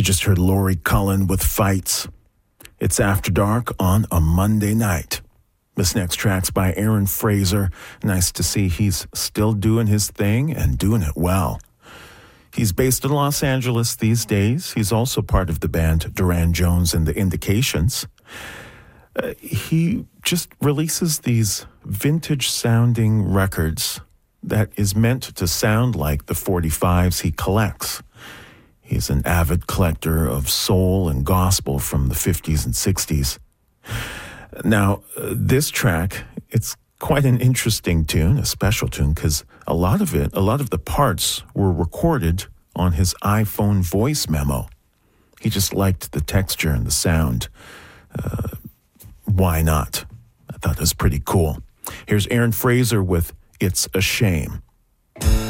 You just heard Laurie Cullen with Fights. It's After Dark on a Monday night. This next track's by Aaron Fraser. Nice to see he's still doing his thing and doing it well. He's based in Los Angeles these days. He's also part of the band Duran Jones and the Indications. He just releases these vintage-sounding records that is meant to sound like the 45s he collects. He's an avid collector of soul and gospel from the 50s and 60s. Now, this track, it's quite an interesting tune, a special tune, because a lot of the parts were recorded on his iPhone voice memo. He just liked the texture and the sound. Why not? I thought it was pretty cool. Here's Aaron Fraser with It's a Shame.